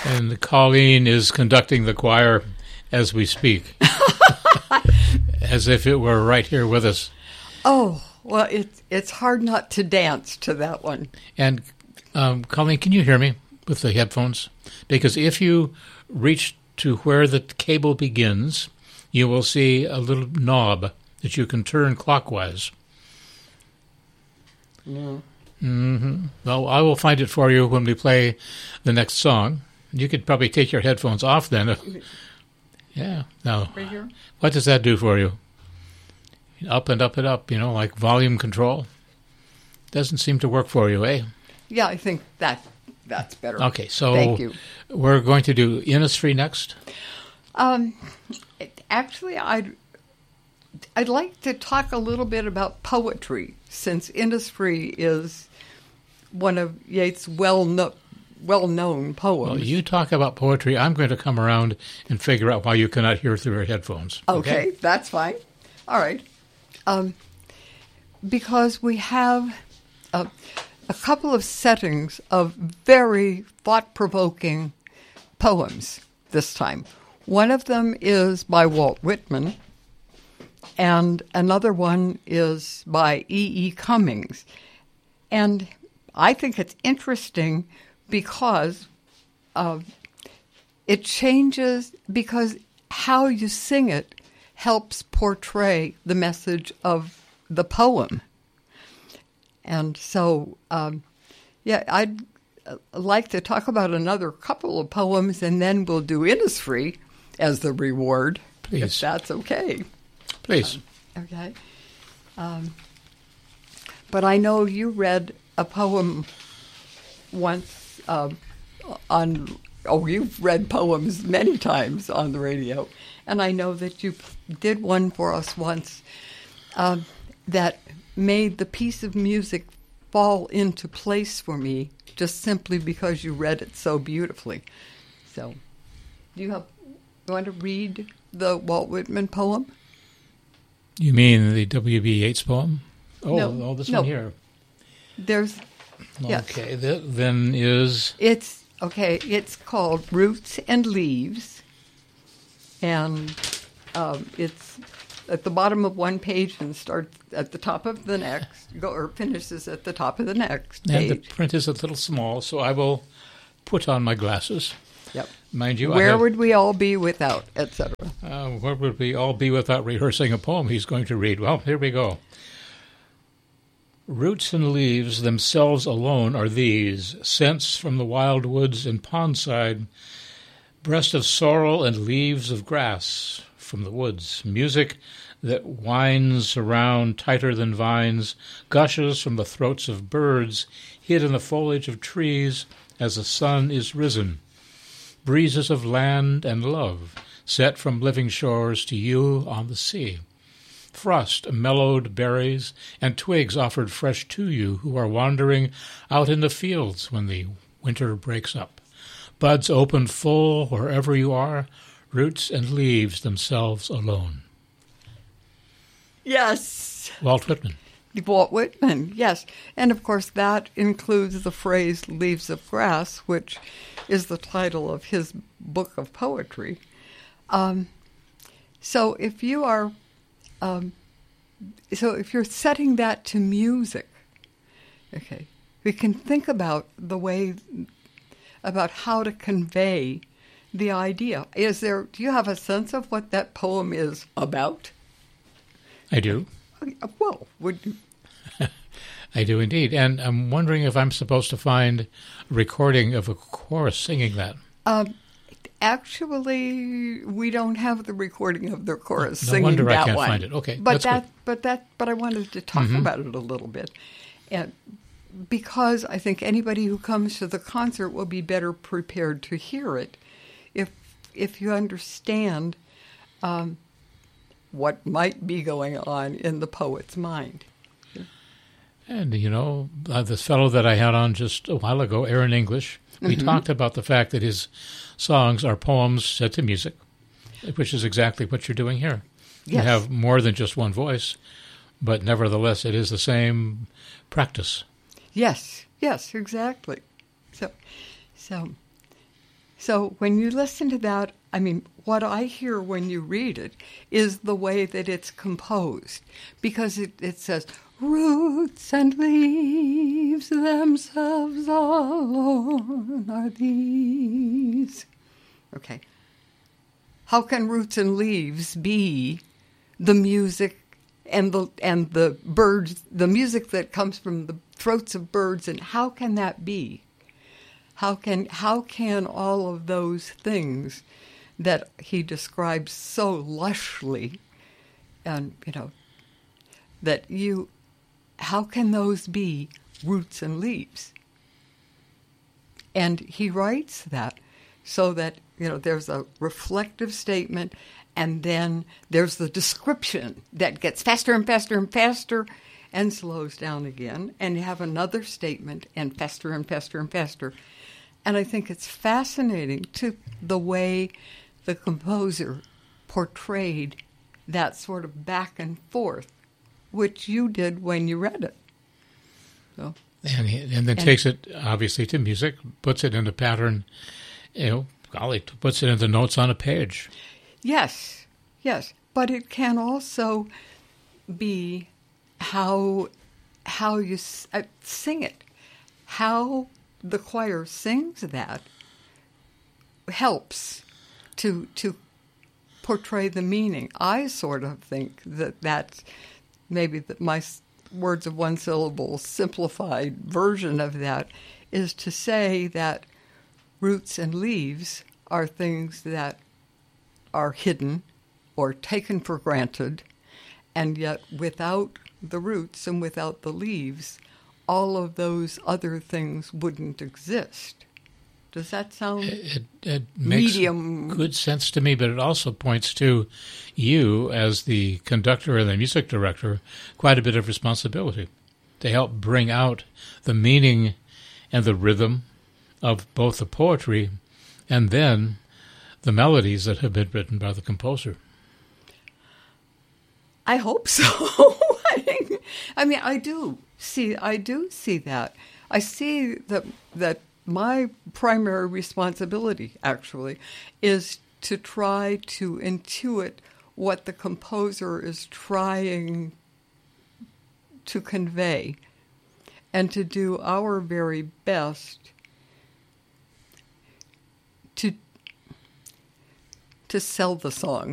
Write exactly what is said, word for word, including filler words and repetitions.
And Colleen is conducting the choir as we speak, as if it were right here with us. Oh, well, it's it's hard not to dance to that one. And um, Colleen, can you hear me with the headphones? Because if you reach to where the cable begins, you will see a little knob that you can turn clockwise. No. Mm-hmm. Well, I will find it for you when we play the next song. You could probably take your headphones off then. Yeah. Now, Right here? what does that do for you? Up and up and up, you know, like volume control. Doesn't seem to work for you, eh? Yeah, I think that that's better. Okay, so Thank you. We're going to do Innisfree next. Um, it, actually, I'd I'd like to talk a little bit about poetry, since Innisfree is one of Yeats' well no, well-known poems. Well, you talk about poetry. I'm going to come around and figure out why you cannot hear through your headphones. Okay, okay, that's fine. All right. Um, because we have a, a couple of settings of very thought-provoking poems this time. One of them is by Walt Whitman, and another one is by E E. Cummings. And I think it's interesting because uh, it changes, because how you sing it helps portray the message of the poem. And so, um, yeah, I'd like to talk about another couple of poems, and then we'll do Innisfree as the reward, Please. if that's okay. Please. Um, okay. Um, but I know you read a poem once um, on, oh, you've read poems many times on the radio, and I know that you did one for us once uh, that made the piece of music fall into place for me just simply because you read it so beautifully. So, do you have, you want to read the Walt Whitman poem? You mean the W B. Yeats poem? Oh, No, oh this no. one here. There's, yes. Okay, that then is... It's, okay, it's called Roots and Leaves, and um, it's at the bottom of one page and starts at the top of the next, go, or finishes at the top of the next And the page. print is a little small, so I will put on my glasses. Yep. Mind you, Where I have, would we all be without, et cetera? uh, where would we all be without rehearsing a poem he's going to read? Well, here we go. Roots and leaves themselves alone are these, scents from the wild woods and pondside, breast of sorrel and leaves of grass from the woods, music that winds around tighter than vines, gushes from the throats of birds, hid in the foliage of trees as the sun is risen, breezes of land and love, set from living shores to you on the sea. Frost, mellowed berries, and twigs offered fresh to you who are wandering out in the fields when the winter breaks up. Buds open full wherever you are, roots and leaves themselves alone. Yes. Walt Whitman. Walt Whitman, yes. And, of course, that includes the phrase Leaves of Grass, which is the title of his book of poetry. Um, so if you are... Um, so if you're setting that to music, okay, we can think about the way, about how to convey the idea. Is there, do you have a sense of what that poem is about? I do. Well, would you? I do indeed. And I'm wondering if I'm supposed to find a recording of a chorus singing that. Um, Actually, we don't have the recording of the chorus No singing wonder that I can't one. find it. Okay, but that's that, good. but that, but I wanted to talk Mm-hmm. about it a little bit, and because I think anybody who comes to the concert will be better prepared to hear it, if if you understand um, what might be going on in the poet's mind. And, you know, uh, this fellow that I had on just a while ago, Aaron English, we Mm-hmm. talked about the fact that his songs are poems set to music, which is exactly what you're doing here. You Yes. have more than just one voice, but nevertheless it is the same practice. Yes, yes, exactly. So, so So when you listen to that, I mean, what I hear when you read it is the way that it's composed, because it, it says, roots and leaves themselves alone are these. Okay. How can roots and leaves be the music and the and the birds, the music that comes from the throats of birds, and how can that be? How can how can all of those things that he describes so lushly, and you know, that you, how can those be roots and leaves? And he writes that so that, you know, there's a reflective statement, and then there's the description that gets faster and faster and faster and slows down again, and you have another statement and faster and faster and faster. And I think it's fascinating to the way the composer portrayed that sort of back and forth, which you did when you read it. So, and he, and then and, takes it obviously to music, puts it in a pattern, you know, golly, puts it into notes on a page. Yes, yes, but it can also be how how you uh, sing it, how the choir sings that helps to to portray the meaning. I sort of think that that's maybe that my words of one syllable simplified version of that is to say that roots and leaves are things that are hidden or taken for granted, and yet without the roots and without the leaves, all of those other things wouldn't exist. Does that sound it, it makes medium? Good sense to me, but it also points to you as the conductor and the music director quite a bit of responsibility to help bring out the meaning and the rhythm of both the poetry and then the melodies that have been written by the composer. I hope so. I mean, I do see. I do see that. I see that that my primary responsibility, actually, is to try to intuit what the composer is trying to convey, and to do our very best to to sell the song.